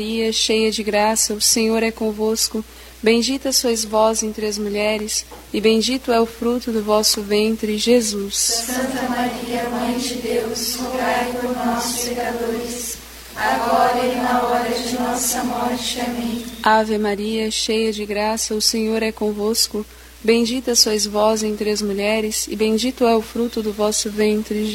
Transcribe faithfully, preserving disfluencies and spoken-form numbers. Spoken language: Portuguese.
Maria, cheia de graça, o Senhor é convosco. Bendita sois vós entre as mulheres, e bendito é o fruto do vosso ventre, Jesus. Santa Maria, Mãe de Deus, rogai por nós, pecadores, agora e na hora de nossa morte. Amém. Ave Maria, cheia de graça, o Senhor é convosco. Bendita sois vós entre as mulheres, e bendito é o fruto do vosso ventre, Jesus.